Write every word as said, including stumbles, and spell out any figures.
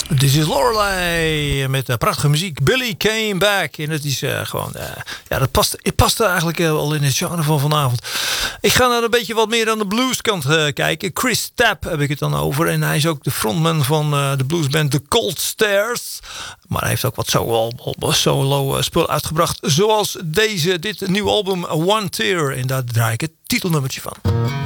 Dit is Lorelei met uh, prachtige muziek. Billy Came Back. En het is uh, gewoon... Uh, ja, dat past, het past eigenlijk uh, al in het genre van vanavond. Ik ga naar een beetje wat meer aan de blueskant uh, kijken. Chris Tapp heb ik het dan over. En hij is ook de frontman van uh, de bluesband The Cold Stairs. Maar hij heeft ook wat solo, solo uh, spul uitgebracht. Zoals deze, dit nieuwe album One Tear. En daar draai ik het titelnummertje van.